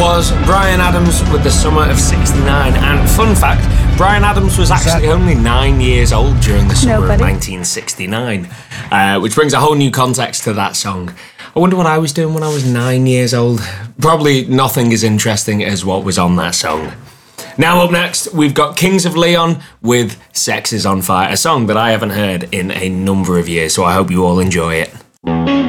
was Bryan Adams with The Summer of '69. And fun fact, Bryan Adams was actually only 9 years old during the summer of 1969, which brings a whole new context to that song. I wonder what I was doing when I was 9 years old. Probably nothing as interesting as what was on that song. Now up next, we've got Kings of Leon with Sex is on Fire, a song that I haven't heard in a number of years, so I hope you all enjoy it.